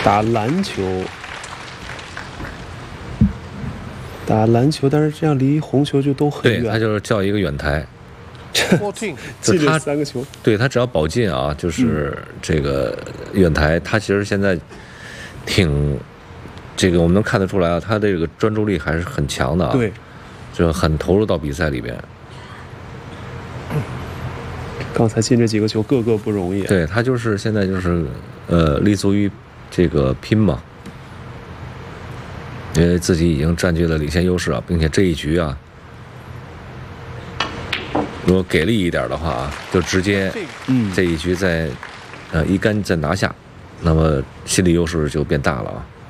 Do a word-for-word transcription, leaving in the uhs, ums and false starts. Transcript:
打篮球，打篮球，但是这样离红球就都很远。 对，他就是叫一个远台。 进了三个球， 对他只要保进啊，就是这个远台，他其实现在挺这个我们能看得出来啊，他这个专注力还是很强的啊， 对， 就很投入到比赛里边。 刚才进这几个球个个不容易， 对他就是现在就是呃立足于这个拼嘛，因为自己已经占据了领先优势啊，并且这一局啊。如果给力一点的话啊，就直接，这一局再，呃，一杆再拿下，那么心理优势就变大了啊。